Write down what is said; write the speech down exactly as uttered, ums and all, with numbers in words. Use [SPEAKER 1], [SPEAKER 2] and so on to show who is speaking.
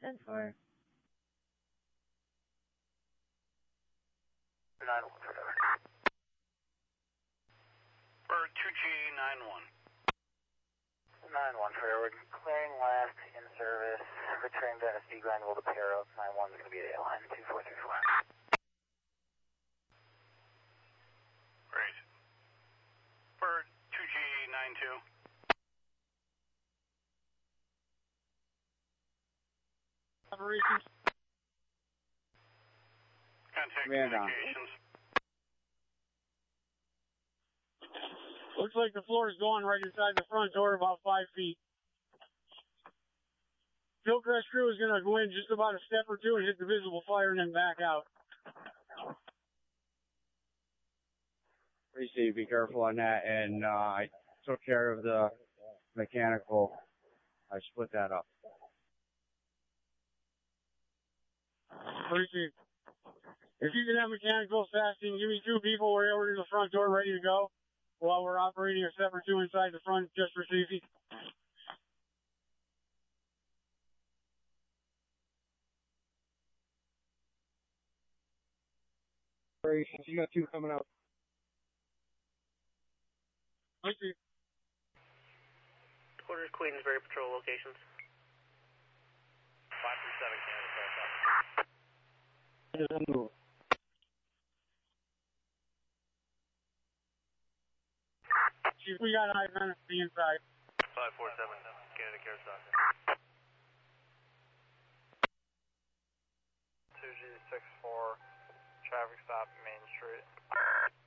[SPEAKER 1] ten four.
[SPEAKER 2] nine one for Trevor.
[SPEAKER 3] For two G nine one.
[SPEAKER 2] nine one for Trevor. Clearing last in service. Returning to S D Granville to pair up. nine one is going to be the line. two four three four.
[SPEAKER 3] Great. For two G nine two.
[SPEAKER 4] Operations.
[SPEAKER 3] Contact
[SPEAKER 4] Man down.
[SPEAKER 3] communications.
[SPEAKER 4] Looks like the floor is going right inside the front door about five feet. Hillcrest crew is going to go in just about a step or two and hit the visible fire and then back out.
[SPEAKER 5] Appreciate you. Be careful on that. And uh, I took care of the mechanical. I split that up.
[SPEAKER 4] Appreciate it. If you can have mechanical fast, you can give me two people right over to the front door ready to go while we're operating a step or two inside the front just for safety.
[SPEAKER 5] Operations, you got two coming out.
[SPEAKER 4] I see.
[SPEAKER 2] Quarters Queensbury patrol locations.
[SPEAKER 3] five three seven Canada Fairfax.
[SPEAKER 4] Chief, we got eyes on the inside.
[SPEAKER 3] five four seven Canada Carestock.
[SPEAKER 2] two G six four, traffic stop, Main Street.